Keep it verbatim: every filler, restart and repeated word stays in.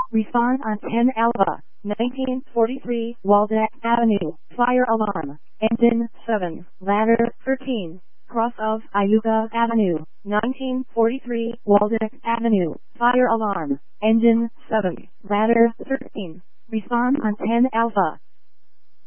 Respond on ten Alpha, nineteen forty-three, Waldeck Avenue, fire alarm, engine seven, ladder thirteen, cross of Iuka Avenue, nineteen forty-three, Waldeck Avenue, fire alarm, engine seven, ladder thirteen. Respond on ten Alpha.